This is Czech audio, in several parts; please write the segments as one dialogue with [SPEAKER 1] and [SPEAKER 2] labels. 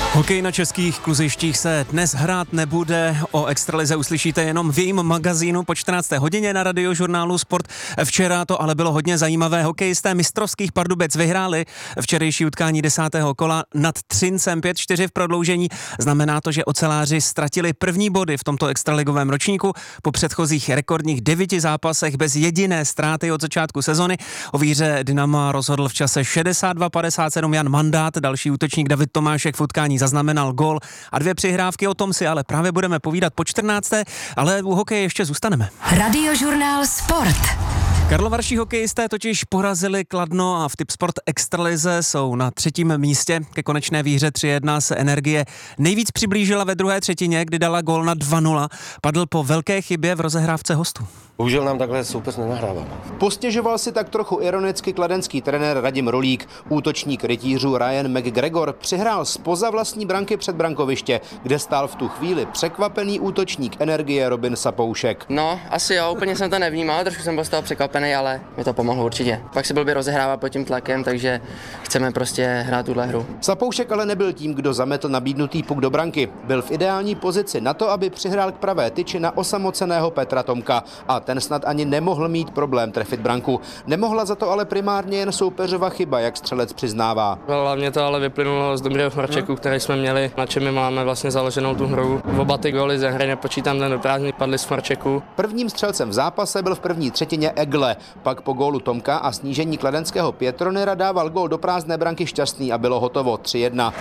[SPEAKER 1] Hokej na českých kluzištích se dnes hrát nebude, o extralize uslyšíte jenom v jejím magazínu po 14. hodině na Radiožurnálu Sport. Včera to ale bylo hodně zajímavé. Hokejisté Mistrovských Pardubic vyhráli včerejší utkání 10. kola nad Třincem 5-4 v prodloužení. Znamená to, že oceláři ztratili první body v tomto extraligovém ročníku po předchozích rekordních 9 zápasech bez jediné ztráty od začátku sezony. O výhře Dynama rozhodl v čase 62-57 Jan Mandát, další útočník David Tomášek v utkání zaznamenal gól a 2 přihrávky, o tom si ale právě budeme povídat po 14. Ale u hokeje ještě zůstaneme.
[SPEAKER 2] Radiožurnál Sport.
[SPEAKER 1] Karlovarští hokejisté totiž porazili Kladno a v Tipsport extralize jsou na 3. místě. Ke konečné výhře 3-1 se Energie nejvíc přiblížila ve druhé třetině, kdy dala gól na 2-0. Padl po velké chybě v rozehrávce hostů.
[SPEAKER 3] Bohužel nám takhle soupeř nenahrával.
[SPEAKER 4] Postěžoval si tak trochu ironicky kladenský trenér Radim Rolík. Útočník rytířů Ryan McGregor přihrál zpoza vlastní branky před brankoviště, kde stál v tu chvíli překvapený útočník Energie Robin Sapoušek.
[SPEAKER 5] No, asi jo, úplně jsem to nevnímal, trošku jsem byl z toho překvapený, ale mi to pomohlo určitě. Pak se blbě rozehrává pod tím tlakem, takže chceme prostě hrát tuhle hru.
[SPEAKER 4] Sapoušek ale nebyl tím, kdo zametl nabídnutý puk do branky. Byl v ideální pozici na to, aby přihrál k pravé tyči na osamoceného Petra Tomka a ten snad ani nemohl mít problém trefit branku. Nemohla za to ale primárně jen soupeřova chyba, jak střelec přiznává.
[SPEAKER 6] Hlavně to ale vyplynulo z dobrého Marčeku, který jsme měli, na čem my máme vlastně založenou tu hru. Oba ty góly ze hry, nepočítám ten do prázdný, padly z Marčeku.
[SPEAKER 4] Prvním střelcem v zápase byl v první třetině Egle. Pak po gólu Tomka a snížení kladenského Pietronera dával gól do prázdné branky Šťastný a bylo hotovo 3-1.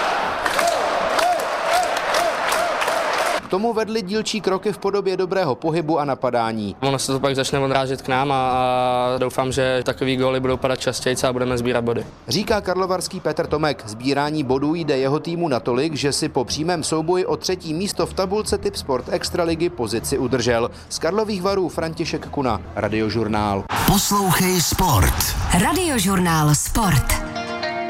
[SPEAKER 4] K tomu vedly dílčí kroky v podobě dobrého pohybu a napadání.
[SPEAKER 6] Ono se to pak začne odrážet k nám a doufám, že takový góly budou padat častěji a budeme sbírat body.
[SPEAKER 4] Říká karlovarský Petr Tomek. Sbírání bodů jde jeho týmu natolik, že si po přímém souboji o 3. místo v tabulce Tipsport Extraligy pozici udržel. Z Karlových Varů František Kuna, Radiožurnál.
[SPEAKER 2] Poslouchej Sport. Radiožurnál Sport.